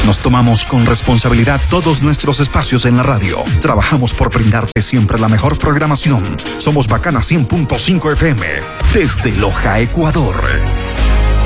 Nos tomamos con responsabilidad todos nuestros espacios en la radio. Trabajamos por brindarte siempre la mejor programación. Somos Bacana 100.5 FM, desde Loja, Ecuador.